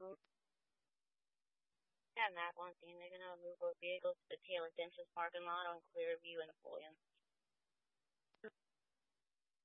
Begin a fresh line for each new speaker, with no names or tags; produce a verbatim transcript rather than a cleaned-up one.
Mm, Yeah, and that one thing, they're gonna move our vehicles to the Taylor Dentist parking lot on Clearview and Floyd.